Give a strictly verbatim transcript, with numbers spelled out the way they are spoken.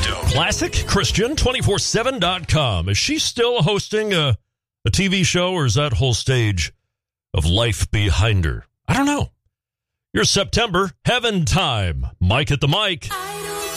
Classic Christian two forty-seven dot com. Is she still hosting a, a T V show, or is that whole stage of life behind her? I don't know. Your September Heaven Time. Mike at the mic.